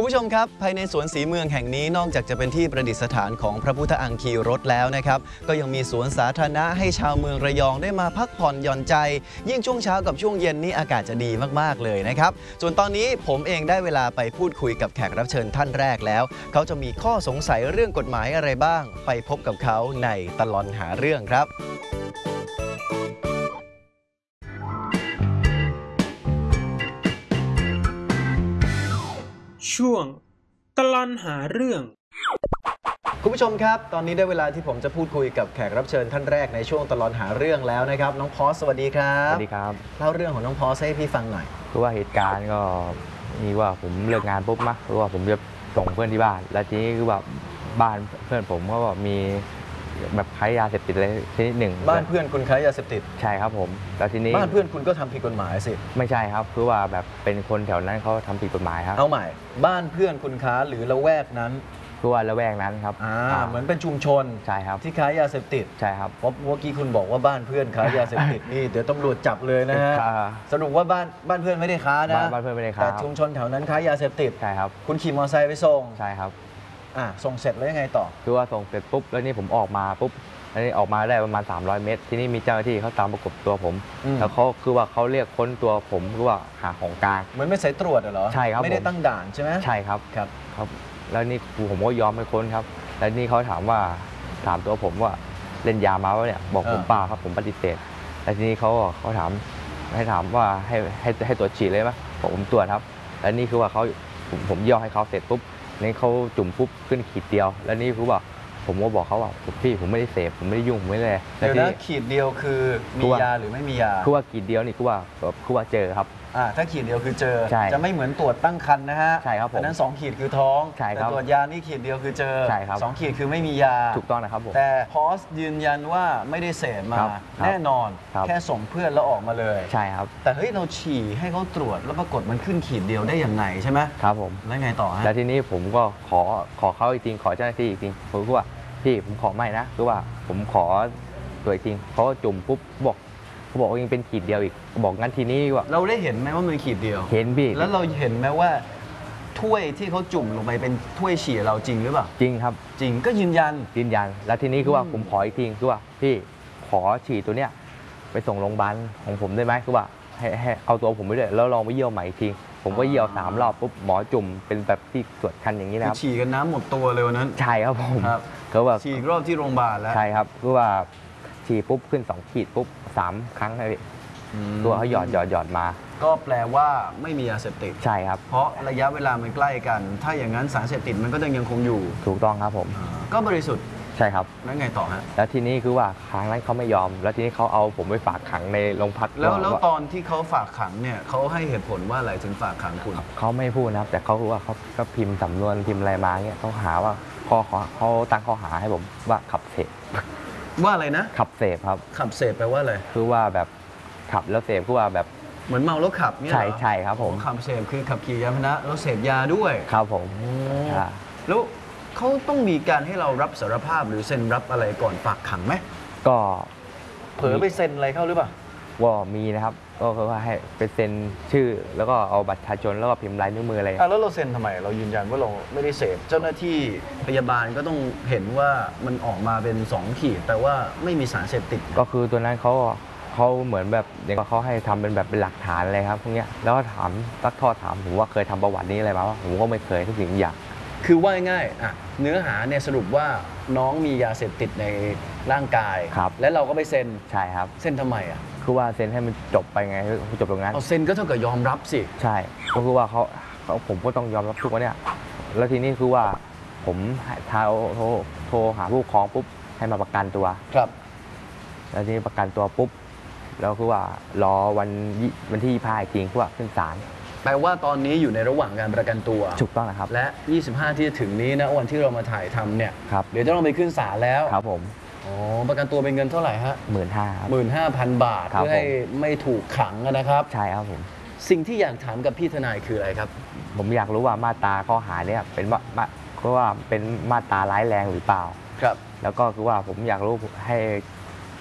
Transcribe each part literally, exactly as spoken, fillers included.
คุณผู้ชมครับภายในสวนศรีเมืองแห่งนี้นอกจากจะเป็นที่ประดิษฐานของพระพุทธอังคีรถแล้วนะครับก็ยังมีสวนสาธารณะให้ชาวเมืองระยองได้มาพักผ่อนหย่อนใจยิ่งช่วงเช้ากับช่วงเย็นนี่อากาศจะดีมากๆเลยนะครับส่วนตอนนี้ผมเองได้เวลาไปพูดคุยกับแขกรับเชิญท่านแรกแล้วเขาจะมีข้อสงสัยเรื่องกฎหมายอะไรบ้างไปพบกับเขาในตลอดหาเรื่องครับช่วงตลอดหาเรื่องคุณผู้ชมครับตอนนี้ได้เวลาที่ผมจะพูดคุยกับแขกรับเชิญท่านแรกในช่วงตลอดหาเรื่องแล้วนะครับน้องพอสสวัสดีครับสวัสดีครับเล่าเรื่องของน้องพอสให้พี่ฟังหน่อยคือว่าเหตุการณ์ก็มีว่าผมเลิกงานปุ๊บนะคือว่าผมจะส่งเพื่อนที่บ้านแล้วทีนี้คือว่าบ้านเพื่อนผมก็มีแบบค้ายาเสพติดอะไรชนิดหนึ่งบ้านเพื่อนคุณค้ายาเสพติดใช่ครับผมแล้วทีนี้บ้านเพื่อนคุณก็ทำผิดกฎหมายสิไม่ใช่ครับคือว่าแบบเป็นคนแถวนั้นเขาทำผิดกฎหมายครับเอาใหม่บ้านเพื่อนคุณค้าหรือละแวกนั้นคือว่าละแวกนั้นครับอ่าเหมือนเป็นชุมชนใช่ครับที่ค้ายาเสพติดใช่ครับเพราะเมื่อกี้คุณบอกว่าบ้านเพื่อนค้ายาเสพติดนี่เดี๋ยวตำรวจจับเลยนะฮะสรุปว่าบ้านบ้านเพื่อนไม่ได้ค้านะบ้านเพื่อนไม่ได้ค้าแต่ชุมชนแถวนั้นค้ายาเสพติดใช่ครับคุณขี่มอเตอร์ไซค์ไปส่งใช่ครับอ่าส่งเสร็จแล้วยังไงต่อคือว่าส่งเสร็จปุ๊บแล้วนี่ผมออกมาปุ๊บแล้วนี่ออกมาได้ประมาณสามร้อยเมตรที่นี่มีเจ้าหน้าที่เขาตามประกบตัวผมแล้วเขาคือว่าเขาเรียกค้นตัวผมคือว่าหาของกลางเหมือนไม่ใส่ตรวจเหรอใช่ครับไม่ได้ตั้งด่านใช่ไหมใช่ครับครับครับแล้วนี่ผมก็ยอมให้ค้นครับแล้วนี่เขาถามว่าถามตัวผมว่าเล่นยามาวะเนี่ยบอกผมเปล่าครับผมปฏิเสธแล้วทีนี้เขาเขาถามให้ถามว่าให้ให้ให้ตรวจฉี่เลยไหมบอกผมตรวจครับแล้วนี่คือว่าเขาผมผมย่อให้เขาเสร็จปุ๊บนี่เขาจุ่มปุ๊บขึ้นขีดเดียวแล้วนี่คือว่าผมก็บอกเขาว่าพี่ผมไม่ได้เสพผมไม่ได้ยุ่งไม่เลยเดี๋ยวนะขีดเดียวคือมียาหรือไม่มียาคือว่าขีดเดียวนี่คือว่าคือว่าเจอครับอ่าถ้าขีดเดียวคือเจอจะไม่เหมือนตรวจตั้งครรภ์นะฮะใช่ครับผมอันนั้นสองขีดคือท้องแต่ตรวจยานี่ขีดเดียวคือเจอใช่ครับสองขีดคือไม่มียาถูกต้องนะครับผมแต่พอสยืนยันว่าไม่ได้เสพมาแน่นอนแค่ส่งเพื่อนแล้วออกมาเลยใช่ครับแต่เฮ้ยเราฉี่ให้เขาตรวจแล้วปรากฏมันขึ้นขีดเดียวได้อย่างไรใช่ไหมครับผมแล้วไงต่อฮะแล้วทีนี้ผมก็ขอขอเขาอีกทีขอเจ้าหน้าที่อีกทีผมก็ว่าพี่ผมขอไม่นะคือว่าผมขอตัวจริงเขาจุ่มปุ๊บบอกเขาบอกว่ายังเป็นขีดเดียวอีกบอกงั้นทีนี้ว่าเราได้เห็นไหมว่ามันขีดเดียวเห็นพี่แล้วเราเห็นไหมว่าถ้วยที่เขาจุ่มลงไปเป็นถ้วยฉี่เราจริงหรือเปล่าจริงครับจริงก็ยืนยันยืนยันแล้วทีนี้คือว่าผมขออีกทีคือว่าพี่ขอฉี่ตัวเนี้ยไปส่งโรงพยาบาลของผมได้ไหมคือว่าให้ให้เอาตัวผมไปด้วยแล้วลองไปเยี่ยวใหม่อีกทีผมก็เยี่ยวสามรอบปุ๊บหมอจุ่มเป็นแบบที่ตรวจคันอย่างนี้นะครับฉี่กันน้ำหมดตัวเลยวันนั้นใช่ครับผมเขาแบบฉี่รอบที่โรงพยาบาลแล้วใช่ครับคือว่าฉี่ปุ๊บขึ้นสองขีดปุ๊บสามครั้งเลยตัวเขาหยอดหยอดหยอดมาก็แปลว่าไม่มียาเสพติดใช่ครับเพราะระยะเวลามันใกล้กันถ้าอย่างนั้นสารเสพติดมันก็ยังคงอยู่ถูกต้องครับผมก็บริสุทธิ์ใช่ครับแล้วไงต่อฮะแล้วทีนี้คือว่าครั้งนั้นเขาไม่ยอมแล้วทีนี้เขาเอาผมไปฝากขังในโรงพักแล้วแล้วตอนที่เขาฝากขังเนี่ยเขาให้เหตุผลว่าอะไรถึงฝากขังคุณเขาไม่พูดนะครับแต่เขาคือว่าเขาก็พิมพ์สำนวนพิมพ์อะไรมาเนี่ยเขาหาว่าข้อเขาตั้งข้อหาให้ผมว่าขับเสพว่าอะไรนะขับเสพครับขับเสพแปลว่าอะไรคือว่าแบบขับแล้วเสพคือว่าแบบเหมือนเมาแล้วขับเนี่ยใช่ใช่ครับผมขับเสพคือขับขี่ยานพาหนะแล้วเสพยาด้วยครับผมแล้วเขาต้องมีการให้เรารับสารภาพหรือเซ็นรับอะไรก่อนฝากขังไหมก็เผลอไปเซ็นอะไรเข้าหรือเปล่าว่ามีนะครับก็คือว่าให้ไปเซ็นชื่อแล้วก็เอาบัตรประชาชนแล้วก็พิมพ์ลายนิ้วมืออะไรอ่ะแล้วเราเซ็นทำไมเรายืนยันว่าเราไม่ได้เสพเจ้าหน้าที่พยาบาลก็ต้องเห็นว่ามันออกมาเป็นสองขีดแต่ว่าไม่มีสารเสพติดก็คือตัวนั้นเขาเขาเหมือนแบบเด็กเขาให้ทำเป็นแบบเป็นหลักฐานอะไรครับพวกเนี้ยแล้วก็ถามตักทอดถามผมว่าเคยทำประวัตินี้อะไรมาว่าผมก็ไม่เคยทุกสิ่งอย่างคือว่าง่ายอ่ะเนื้อหาเนี่ยสรุปว่าน้องมียาเสพติดในร่างกายและเราก็ไปเซ็นใช่ครับเซ็นทำไมอ่ะคือว่าเซ็นให้มันจบไปไงจบตรงนั้นเอาเซ็นก็เท่ากับยอมรับสิใช่ก็คือว่าเขาผมก็ต้องยอมรับทุกวันเนี่ยแล้วทีนี้คือว่าผมโทรโทรโทรหาผู้ปกครองปุ๊บให้มาประกันตัวครับแล้วทีนี้ประกันตัวปุ๊บแล้วคือว่ารอวันวันที่ยี่สิบห้าจริงคือว่าขึ้นศาลแปลว่าตอนนี้อยู่ในระหว่างการประกันตัวถูกต้องนะครับและยี่สิบห้าที่จะถึงนี้นะวันที่เรามาถ่ายทำเนี่ยครับเดี๋ยวจะต้องไปขึ้นศาลแล้วครับผมอ๋อประกันตัวเป็นเงินเท่าไหร่ฮะหมื่นห้าหมื่นห้าพันบาทเพื่อให้ไม่ถูกขังนะครับใช่ครับผมสิ่งที่อยากถามกับพี่ทนายคืออะไรครับผมอยากรู้ว่ามาตราข้อหาเนี่ยเป็นว่าเพราะว่าเป็นมาตราร้ายแรงหรือเปล่าครับแล้วก็คือว่าผมอยากรู้ให้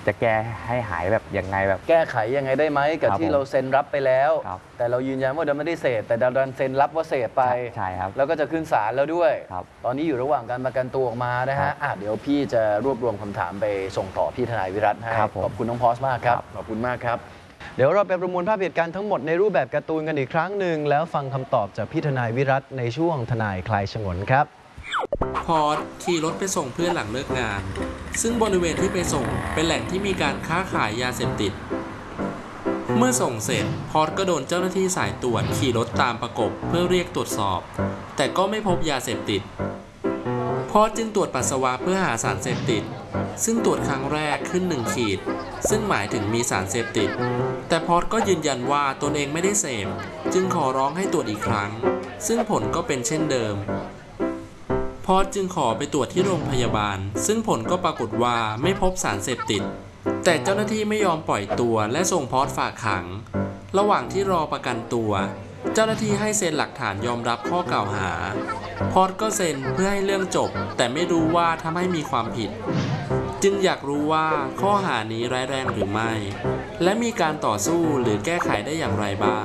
จะแก้ให้หายแบบยังไงแบบแก้ไขยังไงได้ไหมกับครับที่เราเซ็นรับไปแล้วครับแต่เรายืนยันว่าเราไม่ได้เสพแต่ดันเซ็นรับว่าเสพไปใช่ครับแล้วก็จะขึ้นศาลแล้วด้วยครับตอนนี้อยู่ระหว่างการประกันตัวออกมานะครัฮะบอ่ะเดี๋ยวพี่จะรวบรวมคำถามไปส่งต่อพี่ทนายวิรัตให้ครับผมขอบคุณน้องพอสมากครับครับขอบคุณมากครับ เดี๋ยวเราไปประมวลภาพเหตุการณ์ทั้งหมดในรูปแบบการ์ตูนกันอีกครั้งหนึ่งแล้วฟังคำตอบจากพี่ทนายวิรัตในช่วงทนายคลายฉงนครับพอร์ตขี่รถไปส่งเพื่อนหลังเลิกงาน ซึ่งบริเวณที่ไปส่งเป็นแหล่งที่มีการค้าขายยาเสพติด เมื่อส่งเสร็จพอร์ตก็โดนเจ้าหน้าที่สายตรวจขี่รถตามประกบเพื่อเรียกตรวจสอบ แต่ก็ไม่พบยาเสพติด พอร์ตจึงตรวจปัสสาวะเพื่อหาสารเสพติด ซึ่งตรวจครั้งแรกขึ้นหนึ่งขีด ซึ่งหมายถึงมีสารเสพติด แต่พอร์ตก็ยืนยันว่าตนเองไม่ได้เสพจึงขอร้องให้ตรวจอีกครั้ง ซึ่งผลก็เป็นเช่นเดิม พอร์ตจึงขอไปตรวจที่โรงพยาบาล ซึ่งผลก็ปรากฏว่าไม่พบสารเสพติด แต่เจ้าหน้าที่ไม่ยอมปล่อยตัวและส่งพอร์ตฝากขัง ระหว่างที่รอประกันตัว เจ้าหน้าที่ให้เซ็นหลักฐานยอมรับข้อกล่าวหา พอร์ตก็เซ็นเพื่อให้เรื่องจบ แต่ไม่รู้ว่าทำให้มีความผิด จึงอยากรู้ว่าข้อหานี้ร้ายแรงหรือไม่ และมีการต่อสู้หรือแก้ไขได้อย่างไรบ้าง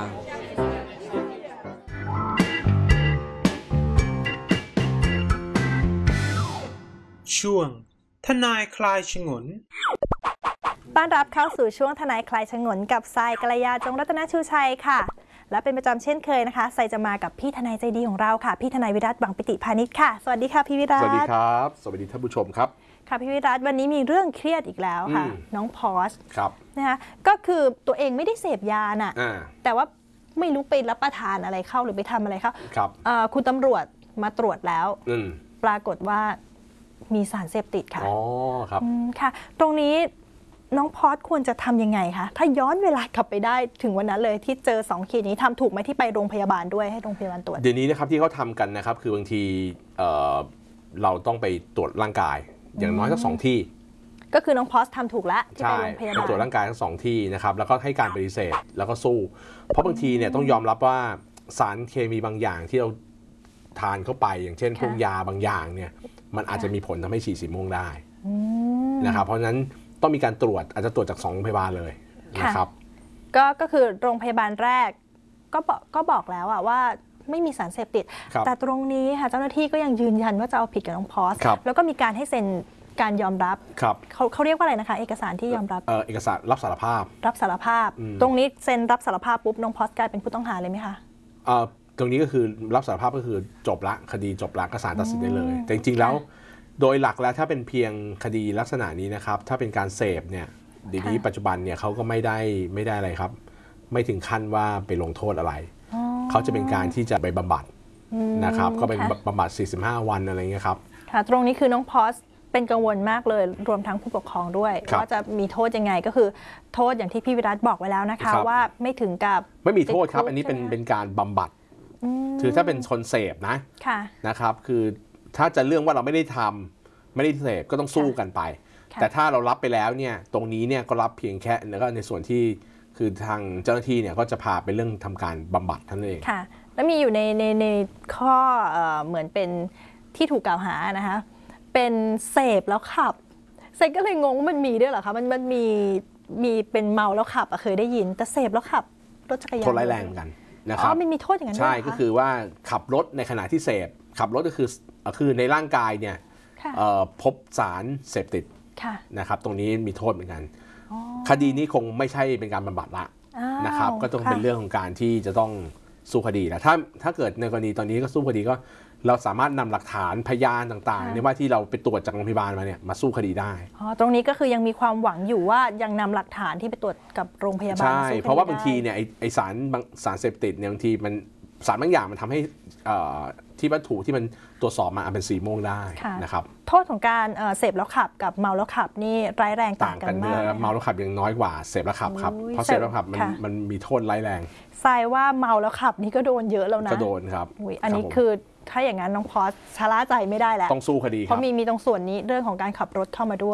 ช่วงทนายคลายฉงนต้อนรับเข้าสู่ช่วงทนายคลายฉงนกับทรายกัลยาจงรัตนชูชัยค่ะ และเป็นประจำเช่นเคยนะคะทรายจะมากับพี่ทนายใจดีของเราค่ะพี่ทนายวิรัตบังปิติพานิชค่ะสวัสดีค่ะพี่วิรัตสวัสดีครับ สวัสดีท่านผู้ชมครับค่ะพี่วิรัตวันนี้มีเรื่องเครียดอีกแล้วค่ะอืมน้องพอสครับนะคะก็คือตัวเองไม่ได้เสพยาน่ะอ่าแต่ว่าไม่รู้ไปรับประทานอะไรเข้าหรือไปทำอะไรเข้าครับเอ่อคุณตำรวจมาตรวจแล้วอืมปรากฏว่ามีสารเสพติดค่ะอ๋อครับอืมค่ะ ตรงนี้น้องพอสควรจะทำยังไงคะถ้าย้อนเวลากลับไปได้ถึงวันนั้นเลยที่เจอสองขีดนี้ทำถูกไหมที่ไปโรงพยาบาลด้วยให้โรงพยาบาลตรวจเดี๋ยวนี้นะครับที่เขาทำกันนะครับ คือบางทีเอ่อเราต้องไปตรวจร่างกาย อย่างน้อยสักสองที่ก็คือน้องพอสทำถูกแล้วที่ใช่ไปโรงพยาไปบาลตรวจร่างกายทั้งสองที่นะครับ แล้วก็ให้การปฏิเสธแล้วก็สู้ เพราะบางทีเนี่ยต้องยอมรับว่าสารเคมีบางอย่างที่เราทานเข้าไป อย่างเช่นพวกยาบางอย่างเนี่ยมันอาจจะมีผลทำให้ฉี่สีม่วงได้อืมนะครับ เพราะฉะนั้นต้องมีการตรวจอาจจะตรวจจากสองโรงพยาบาลเลยนะครับก็ก็คือโรงพยาบาลแรกก็บอกก็บอกแล้วอะว่าไม่มีสารเสพติดครับแต่ตรงนี้ค่ะเจ้าหน้าที่ก็ยังยืนยันว่าจะเอาผิดกับน้องพอสครับแล้วก็มีการให้เซ็นการยอมรับครับเขาเขาเรียกว่าอะไรนะคะ เอกสารที่ยอมรับเอ่อเอกสารรับสารภาพรับสารภาพอืมตรงนี้เซ็นรับสารภาพปุ๊บน้องพอสกลายเป็นผู้ต้องหาเลยไหมคะเอ่อตรงนี้ก็คือรับสารภาพก็คือจบละคดีจบละก็ศาลตัดสินได้เลย แต่จริงๆแล้วโดยหลักแล้วถ้าเป็นเพียงคดีลักษณะนี้นะครับ ถ้าเป็นการเสพเนี่ยเดี๋ยวนี้ปัจจุบันเนี่ยเขาก็ไม่ได้ไม่ได้อะไรครับ ไม่ถึงขั้นว่าไปลงโทษอะไรอ๋อเขาจะเป็นการที่จะไปบำบัดอืมนะครับ ก็เป็นค่ะบำบัดสี่สิบห้าวันอะไรเงี้ยครับค่ะ ตรงนี้คือน้องพอสเป็นกังวลมากเลยรวมทั้งผู้ปกครองด้วยครับว่าจะมีโทษยังไงก็คือโทษอย่างที่พี่วิรัตบอกไว้แล้วนะคะครับว่าไม่ถึงกับไม่มีโทษครับติดคุกอันนี้เป็นใช่ไหมเป็นการบำบัดอืมคือถ้าเป็นคนเสพนะค่ะนะครับคือถ้าจะเรื่องว่าเราไม่ได้ทำไม่ได้เสพก็ต้องสู้กันไปค่ะแต่ถ้าเรารับไปแล้วเนี่ยตรงนี้เนี่ยก็รับเพียงแค่แล้วก็ในส่วนที่คือทางเจ้าหน้าที่เนี่ยก็จะพาไปเรื่องทำการบำบัดท่านนเองค่ะ แล้วมีอยู่ในในในข้อเอ่อเหมือนเป็นที่ถูกกล่าวหานะคะเป็นเสพแล้วขับเซนก็เลยงงว่ามันมีด้วยเหรอคะมันมันมีมีเป็นเมาแล้วขับอะเคยได้ยิน แต่เสพแล้วขับรถจักรยานโทษร้ายแรงเหมือนกันนะคอ๋รัอบ มันมีโทษอย่างนั้นด้วยใช่เหรอคะก็คือว่าขับรถในขณะที่เสพขับรถก็คือคือในร่างกายเนี่ยค่ะเอ่อพบสารเสพติดค่ะนะครับตรงนี้มีโทษเหมือนกันอ๋อคดีนี้คงไม่ใช่เป็นการบำบัดละอ้าวนะครับก็ต้องเป็นค่ะเรื่องของการที่จะต้องสู้คดีแล้วถ้าถ้าเกิดในกรณีตอนนี้ก็สู้คดีก็เราสามารถนำหลักฐานพยานต่างๆในว่าที่เราไปตรวจจากโรงพยาบาลมาเนี่ยมาสู้คดีได้อ๋อตรงนี้ก็คือยังมีความหวังอยู่ว่ายังนำหลักฐานที่ไปตรวจกับโรงพยาบาลใช่มสู้คดีเพราะว่าบางทีได้เนี่ยไอไอสารบางสารเสพติดเนี่ยบางทีมันสารบางอย่างมันทำให้เอ่อที่วัตถุที่มันตรวจสอบมาเป็นสีม่วงได้ค่ะนะครับโทษของการเอ่อเสพแล้วขับกับเมาแล้วขับนี่ร้ายแรงต่าต่าง งกักัน นมากเยอะเมาแล้วขับยังน้อยกว่าเสพแล้วขับครับโอ้ยเพราะเสพแล้วขับมันค่ะมันมีโทษร้ายแรงทรายว่าเมาแล้วขับนี่ก็โดนเยอะแล้วนะก็โดนครับอุ๊ยอันนี้รับผมคือถ้าอย่างนั้นน้องพอสชะล่าใจไม่ได้แล้วต้องสู้คดีคเพรับราะมีมีตรงส่วนนี้เรื่องของการขับรถเข้ามาด้วย